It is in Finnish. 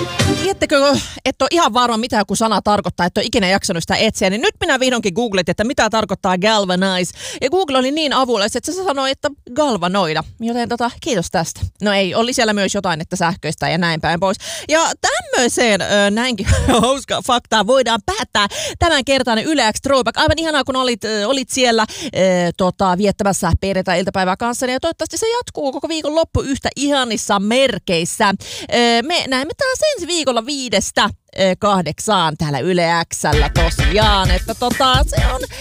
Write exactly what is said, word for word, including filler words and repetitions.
Tiedättekö, että on ihan varma, mitä joku sana tarkoittaa, että on ikinä jaksanut sitä etsiä, niin nyt minä vihdoinkin googletin, että mitä tarkoittaa galvanize. Ja Google oli niin avulias, että se sanoi, että galvanoida. Joten tota, kiitos tästä. No ei, oli siellä myös jotain, että sähköistä ja näin päin pois. Ja tämmöiseen ö, näinkin hauska faktaa voidaan päättää tämänkertainen Yle X Throwback. Aivan ihanaa, kun olit, ö, olit siellä ö, tota, viettämässä perjantai-iltapäivää kanssa. Ja toivottavasti se jatkuu koko viikon loppu yhtä ihanissa merkeissä. Ö, me näemme taas ensi viikolla viidestä kahdeksaan täällä Yle X:llä tosiaan, että tota, se on